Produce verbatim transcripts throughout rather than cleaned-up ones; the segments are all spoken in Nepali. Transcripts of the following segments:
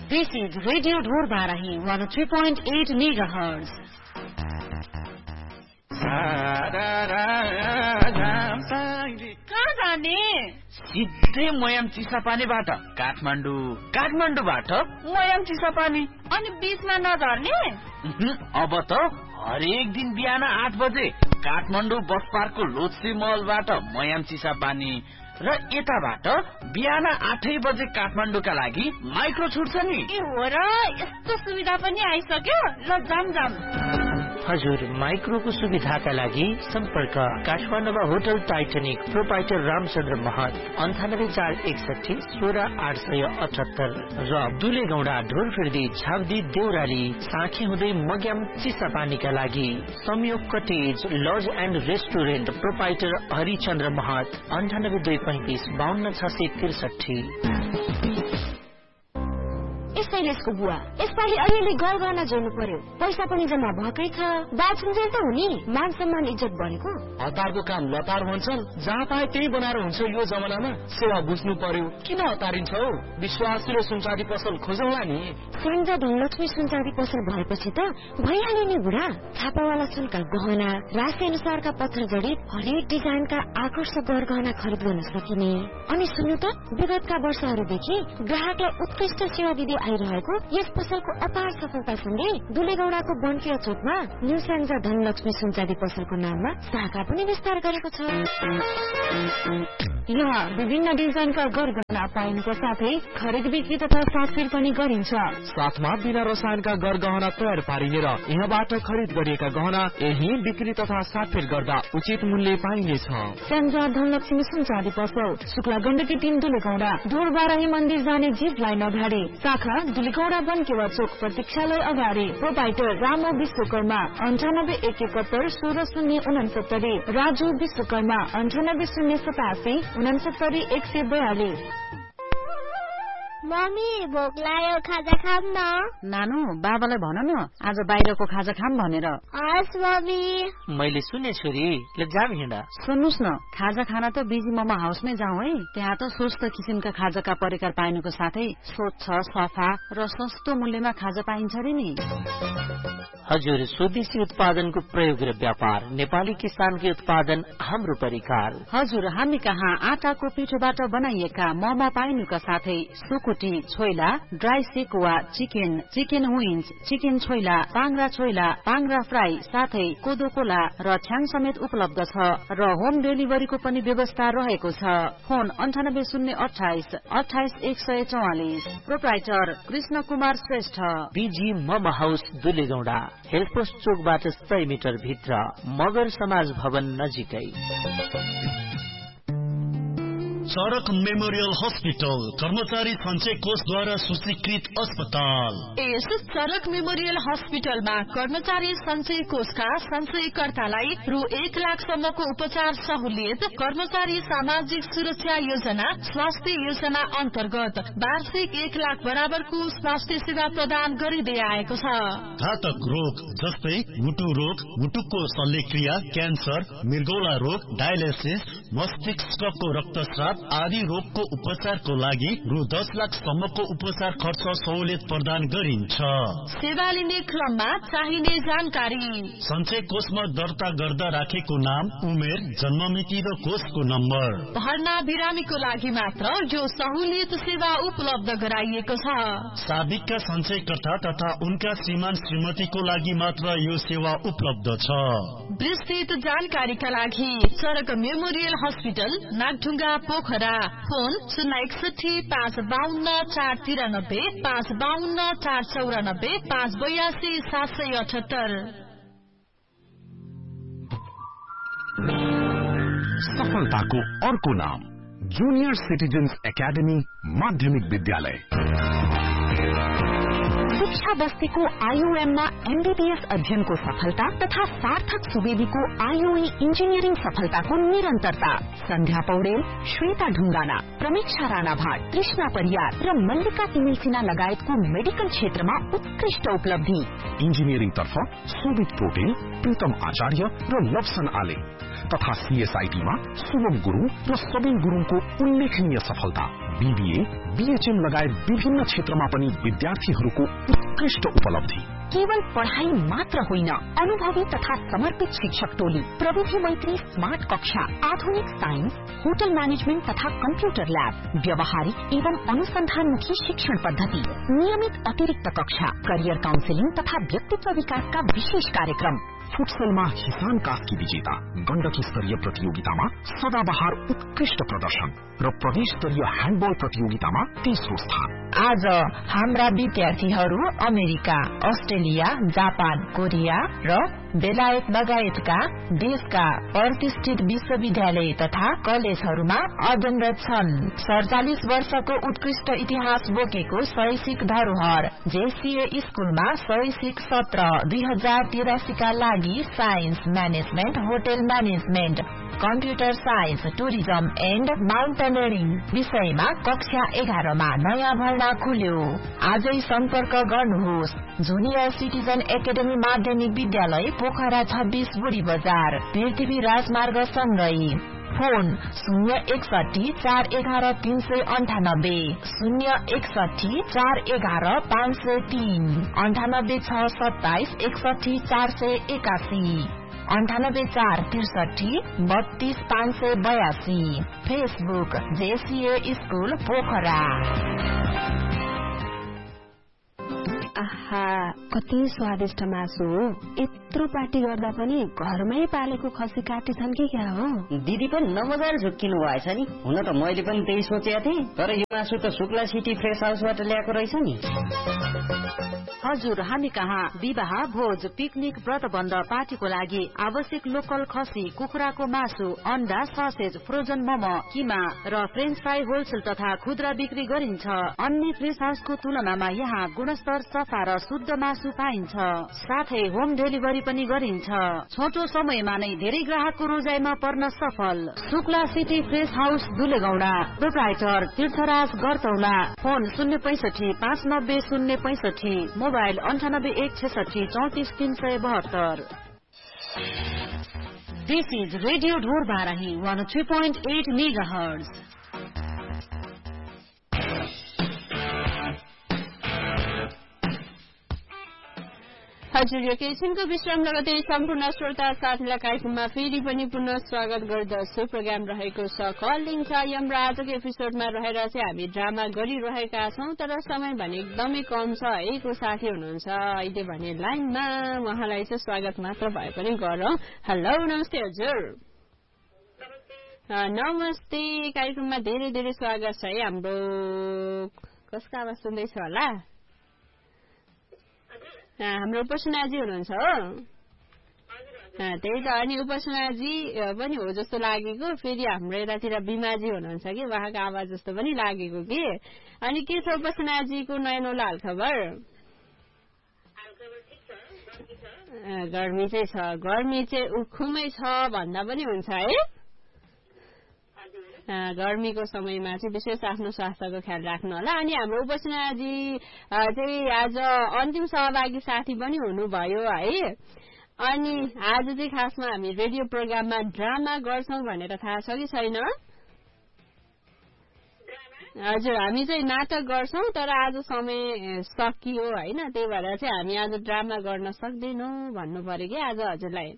This is Radio Dhorbahi one oh three point eight megahertz. कहाँ जाने? सिधै मयाम चिसापानीबाट काठमाडौँ, काठमाडौँबाट मयाम चिसापानी। अनि बीचमा नझर्ने? अब त हरेक दिन बिहान आठ बजे काठमाडौँ बस पार्कको लोत्से मलबाट मयाम चिसापानी र यताबाट बिहान आठै बजे काठमाडौँका लागि माइक्रो छुट्छ नि। ए हो र, यस्तो सुविधा पनि आइसक्यो। ल जाम जाम। हजुर, माइक्रोको सुविधाका लागि सम्पर्क काठमाडौँमा होटल टाइटनिक प्रोपाइटर रामचन्द्र महत अन्ठानब्बे चार एकसठी सोह्र आठ सय अठहत्तर र दुलेगौडा ढोरफिर्दी झाब्दी देउराली साँखे हुँदै मग्याम चिसापानीका लागि संयोग cottage laws and restaurant proprietor Harichandra महत अन्ठानब्बे दुई पैंतिस बाहन्न छ सय त्रिसठी। शैलेशको बुवा यसपालि अलिअलि गरगहना जोड्नु पर्यो। पैसा पनि जम्मा भएकै छ। बाछुन्जेल त हुने मान सम्मान इज्जत बढेको। हतारको काम लतार भन्छन्, जहाँ पाए त्यही बनाएर हुन्छ। यो जमानामा सेवा बुझ्नु पर्यो। किन हतारिन्छ हौ? विश्वासिलो सुनचाँदी पसल खोजौँला नि। स्याङ्जा धनलक्ष्मी सुनचाँदी पसल भएपछि त भइहाल्यो नि बुढा। छापावाला सुनका गहना, राशि अनुसारका पत्थर जडित हरेक डिजाइनका आकर्षक गरगहना खरिद गर्न सकिने। अनि सुन्नु त, विगतका वर्षहरूदेखि ग्राहकलाई उत्कृष्ट सेवा दिँदै आइरहेको यस पसलको अपार सफलतासँगै दुलेगौडाको बन्किया चोकमा न्यू स्याङ्जा धनलक्ष्मी सुनचाँदी पसलको नाममा शाखा पनि विस्तार गरेको छ। यहाँ विभिन्न डिजाइनका गरगहना पाइनुको साथै खरिद बिक्री तथा सातफेर पनि गरिन्छ। साथमा बिना रसायनका गरगहना तयार पारिने र यहाँबाट खरिद गरिएका गहना यही बिक्री तथा सातफेर गर्दा उचित मूल्य पाइनेछ। स्याङ्जा धनलक्ष्मी सुनचाँदी पसल शुक्ला गण्डकी तीन दुलेगौडा ढोरबाराही मन्दिर जाने जीप लाइन अगाडि, शाखा दुलेगौडा बन्केवा चोक प्रतीक्षालय अगाडि, प्रोपाइटर रामो विश्वकर्मा अन्ठानब्बे एक एकहत्तर सोह्र शून्य उनसत्तरी, राजु विश्वकर्मा अन्ठानब्बे शून्य सतासी उनसत्तरी एक सय बयालिस। मम्मी भोक लाग्यो, खाजा खाम न। नानु, बाबालाई भन न आज बाहिरको खाजा खाम भनेर। हस् मम्मी। मैले सुने छोरी, ल जाम हिँडा। सुन्नुस् न, खाजा खाना त बिजी ममा हाउसमै जाउँ है। त्यहाँ त स्वस्थ किसिमका खाजाका परिकार पाइनुको साथै स्वच्छ, सफा र सस्तो मूल्यमा खाजा पाइन्छ रे नि। हजुर, स्वदेशी उत्पादनको प्रयोग र व्यापार, नेपाली किसानकै उत्पादन हाम्रो परिकार। हजुर, हामी कहाँ आटाको पिठोबाट बनाइएका मोमो पाइनुका साथै सुकुटी, choila, dry sekuwa, chicken, chicken wings, chicken choila, पाङ्रा choila, पाङ्रा fry साथै कोदो कोला र छ्याङ समेत उपलब्ध छ र होम डेलिभरीको पनि व्यवस्था रहेको छ। फोन अन्ठानब्बे शून्य अठाइस अठाइस एक सय चौवालिस। प्रोप्राइटर कृष्ण कुमार श्रेष्ठ, बिजी ममा हाउस दुलेगौडा, हेल्पोस्ट चोकबाट सय मिटर भित्र, मगर समाज भवन नजिकै। सड़क मेमोरियल हस्पिटल कर्मचारी सञ्चय कोषद्वारा सूचीकृत अस्पताल। यस सड़क मेमोरियल हस्पिटलमा कर्मचारी सञ्चय कोषका सञ्चयकर्तालाई रु एक लाखसम्मको उपचार सहुलियत, कर्मचारी सामाजिक सुरक्षा योजना, स्वास्थ्य योजना अन्तर्गत वार्षिक एक लाख बराबरको स्वास्थ्य सेवा प्रदान गरिँदै आएको छ। घातक रोग जस्तै मुटु रोग, मुटुको शल्यक्रिया, क्यान्सर, मृगौला रोग, डायलिसिस, मस्तिष्कको रक्तस्राव आदि रोगको उपचारको लागि रु दस लाखसम्मको उपचार खर्च सहुलियत प्रदान गरिन्छ। सेवा लिने क्रममा चाहिने जानकारी: सञ्चय कोषमा दर्ता गर्दा राखेको नाम, उमेर, जन्ममिति र कोषको नम्बर। भर्ना बिरामीको लागि मात्र यो सहुलियत सेवा उपलब्ध गराइएको छ। साबिकका सञ्चयकर्ता तथा उनका श्रीमान श्रीमतीको लागि मात्र यो सेवा उपलब्ध छ। विस्तृत जानकारीका लागि सड़क memorial hospital, Nagdhunga, Pokhara. Phone शून्य एकसठी पाँच बाहन्न चार तिरानब्बे, पाँच बाहन्न चार चौरानब्बे, पाँच बयासी सात सय अठहत्तर। सफलताको अर्को नाम जूनियर सिटिजन्स एकाडेमी माध्यमिक विद्यालय। शिक्षा बस्तीको आईओएममा एमबीबीएस अध्ययनको सफलता तथा सार्थक सुवेदीको आईओई इन्जिनियरिङ सफलताको निरन्तरता। सन्ध्या पौडेल, श्वेता ढुङ्गाना, प्रमीक्षा राणा भाट, कृष्णा परियार र मल्लिका तिमिल सिन्हा लगायतको मेडिकल क्षेत्रमा उत्कृष्ट उपलब्धि। इन्जिनियरिङ तर्फ सुबित पोटेल, प्रीतम आचार्य र लप्सन आले, तथा सीएसआईटीमा शुभम गुरुङ र सबिन गुरुङको उल्लेखनीय सफलता। बीबीए, बीएचएम लगायत विभिन्न क्षेत्रमा पनि विद्यार्थीहरूको उत्कृष्ट उपलब्धि। केवल पढ़ाई मात्र होइन, अनुभवी तथा समर्पित शिक्षक टोली, प्रविधि मैत्री स्मार्ट कक्षा, आधुनिक साइन्स, होटल मैनेजमेंट तथा कंप्यूटर लैब, व्यवहारिक एवं अनुसंधानमुखी शिक्षण पद्धति, नियमित अतिरिक्त कक्षा, करियर काउन्सिलिंग तथा व्यक्तित्व विकास का विशेष कार्यक्रम। फुटसलमा हिसान कास्की विजेता, गण्डकी स्तरीय प्रतियोगितामा सदाबहार उत्कृष्ट प्रदर्शन र प्रदेश स्तरीय ह्यान्डबल प्रतियोगितामा तेस्रो स्थान। आज हाम्रा विद्यार्थीहरू अमेरिका, अस्ट्रेलिया, जापान, कोरिया र बेलायत लगायतका देशका प्रतिष्ठित विश्वविद्यालय तथा कलेजहरूमा अध्ययनरत छन्। सडचालिस वर्षको उत्कृष्ट इतिहास बोकेको शैक्षिक धरोहर जेसीए स्कूलमा शैक्षिक सत्र दुई हजार तिरासीका लागि science, management, hotel management, computer science, tourism and mountaineering विषयमा कक्षा एघारमा नयाँ भर्ना खुल्यो। आजै सम्पर्क गर्नुहोस्। जुनियर सिटिजन एकाडेमी माध्यमिक विद्यालय पोखरा छब्बीस बुढी बजार, पृथ्वी राजमार्ग सँगै। फोन शून्य एकसठी चार एघार तीन सय अन्ठानब्बे, शून्य एकसठी चार एघार पाँच सय तीन, अन्ठानब्बे छ सत्ताइस एकसठी चार सय एकासी, अन्ठानब्बे चार त्रिसठी बत्तीस पाँच सय बयासी। Facebook JCA school Pokhara. आहा, कति स्वादिष्ट मासु हो। यत्रो पार्टी गर्दा पनि घरमै पालेको खसी काटी छन् कि क्या हो? दिदी पनि नमजाले झुक्किनु भएछ नि। हुन त मैले पनि त्यही सोचेको थिएँ, तर यो मासु त शुक्ला सिटी फ्रेश हाउसबाट ल्याएको रहेछ नि। हजुर, हामी कहाँ विवाह, भोज, पिकनिक, व्रतबन्ध, पार्टीको लागि आवश्यक लोकल खसी, कुखुराको मासु, अन्डा, ससेज, फ्रोजन मोमो, किमा र फ्रेन्च फ्राई होलसेल तथा खुद्रा बिक्री गरिन्छ। अन्य फ्रेश हाउसको तुलनामा यहाँ गुणस्तर, सफा र शुद्ध मासु पाइन्छ। साथै होम डेलिभरी पनि गरिन्छ। छोटो समयमा नै धेरै ग्राहकको रोजाइमा पर्न सफल। Shukla city fresh house दुलेगौडा, proprietor तीर्थराज गरतौला। फोन शून्य पैसठी पाँच नब्बे शून्य पैसठी, मोबाइल अन्ठानब्बे एक छेसठी चौतिस तीन सय बहत्तर। दिस इज रेडियो ढोर Barahi one three point at mega hertz. हजुर, यो एकैछिनको विश्राम लगतै सम्पूर्ण श्रोता साथीलाई कार्यक्रममा फेरि पनि पुनः स्वागत गर्दछु। प्रोग्राम रहेको छ कलिङ टाइम र आजको एपिसोडमा रहेर चाहिँ हामी ड्रामा गरिरहेका छौं, तर समय भने एकदमै कम छ है। को साथी हुनुहुन्छ अहिले भने लाइनमा, उहाँलाई चाहिँ स्वागत मात्र भए पनि गरौँ। हेलो, नमस्ते हजुर। नमस्ते, कार्यक्रममा धेरै धेरै स्वागत छ है। हाम्रो कसको आवाज सुन्दैछ होला? हाम्रो उपासनाजी हुनुहुन्छ हो? त्यही त, अनि उपासनाजी पनि हो जस्तो लागेको। फेरि हाम्रो यतातिर बिमाजी हुनुहुन्छ कि, उहाँको आवाज जस्तो पनि लागेको कि। अनि के छ उपासनाजीको नयाँ नौलो हालखबर? गर्मी चाहिँ छ, गर्मी चाहिँ उखुमै छ भन्दा पनि हुन्छ है। गर्मीको समयमा चाहिँ विशेष आफ्नो स्वास्थ्यको ख्याल राख्नु होला। अनि हाम्रो उपासनाजी चाहिँ आज अन्तिम सहभागी साथी पनि हुनुभयो है। अनि आज चाहिँ खासमा हामी रेडियो प्रोग्राममा ड्रामा गर्छौं भनेर थाहा छ कि छैन? हजुर, हामी चाहिँ नाटक गर्छौं, तर आज समय सकियो होइन, त्यही भएर चाहिँ हामी आज ड्रामा गर्न सक्दैनौं भन्नु पर्यो कि आज हजुरलाई।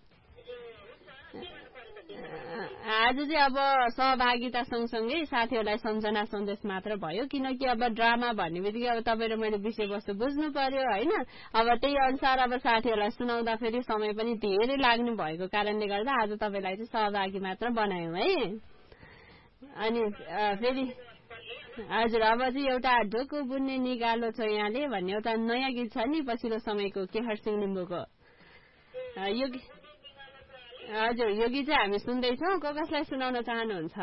आज चाहिँ अब सहभागिता सँगसँगै साथीहरूलाई सम्झना सन्देश मात्र भयो, किनकि अब ड्रामा भन्ने बित्तिकै अब तपाईँ र मैले विषयवस्तु बुझ्नु पर्यो होइन। अब त्यही अनुसार अब साथीहरूलाई सुनाउँदा फेरि समय पनि धेरै लाग्ने भएको कारणले गर्दा आज तपाईँलाई चाहिँ सहभागी मात्र बनायौँ है। अनि फेरि हजुर, अब चाहिँ एउटा ढोको बुन्ने निगालो छ यहाँले भन्ने एउटा नयाँ गीत छ नि पछिल्लो समयको केहर सिंह लिम्बूको। यो हजुर, यो गीत चाहिँ हामी सुन्दैछौँ। को कसलाई सुनाउन चाहनुहुन्छ?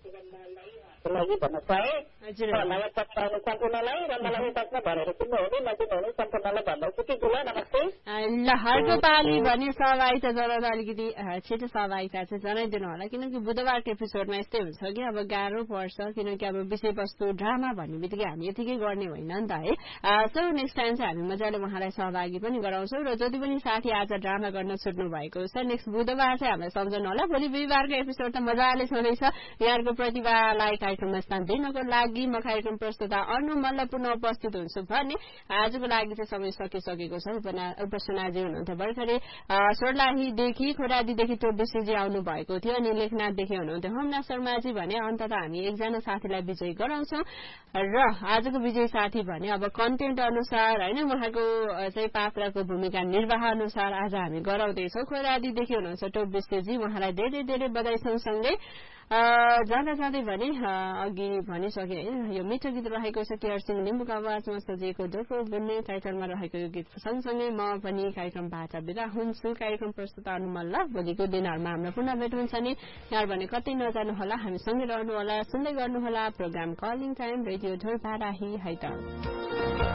लागि भन्न चाहे धन्यवाद पठाउनु सम्पूर्णलाई र मलाई प्रश्न भनेर किन्नुहुने नकिन्नुहुने सम्पूर्णलाई भन्दैछु कि गुला नमस्ते ल हर्को पाली भने सहभागिता जनाउँदा अलिकति छिटो सहभागिता चाहिँ जनाइदिनु होला किनकि बुधबारको एपिसोडमा यस्तै हुन्छ कि अब गाह्रो पर्छ किनकि अब विषयवस्तु ड्रामा भन्ने बित्तिकै हामी यतिकै गर्ने होइन नि त है सो नेक्स्ट टाइम चाहिँ हामी मजाले उहाँलाई सहभागी पनि गराउँछौँ र जति पनि साथी आज ड्रामा गर्न छुट्नु भएको छ नेक्स्ट बुधबार चाहिँ हामीलाई सम्झनु होला भोलि बिहिबारको एपिसोड त मजाले छँदैछ यहाँको प्रतिभालाई कार्यक्रममा स्थान दिनको लागि म कार्यक्रम प्रस्तुता अर्नु मल्ल पुनः उपस्थित हुन्छु भने आजको लागि चाहिँ समय सकिसकेको छ उपसनाजी हुनुहुन्थ्यो भर्खरै सोर्लाहीदेखि खोरादीदेखि चौबिसजी आउनु भएको थियो अनि लेखनाथदेखि हुनुहुन्थ्यो होमना शर्माजी भने अन्तत हामी एकजना साथीलाई विजय गराउँछौँ र आजको विजय साथी भने अब कन्टेन्ट अनुसार होइन उहाँको चाहिँ पात्रको भूमिका निर्वाह अनुसार आज हामी गराउँदैछौँ खोरादीदेखि हुनुहुन्छ चौबिसजी उहाँलाई धेरै धेरै बधाई सँगसँगै जाँदा जाँदै भने अघि भनिसके होइन यो मिठो गीत रहेको छ केआर सिंह लिम्बुको आवाजमा सजिएको डोको बुन्ने टाइटलमा रहेको यो गीत सँगसँगै म पनि कार्यक्रमबाट बिदा हुन्छु कार्यक्रम प्रस्तुत अनुमल्ल भोलिको दिनहरूमा हाम्रो पुनः भेट हुन्छ नि यहाँ भने कतै नजानुहोला हामी सँगै रहनुहोला सुन्दै गर्नुहोला प्रोग्राम कलिङ टाइम रेडियो ढोलपाराही है त